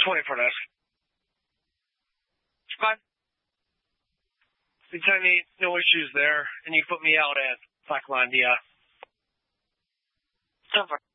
24 days. It's fine. You tell me no issues there, and you put me out at Blacklandia. Silver.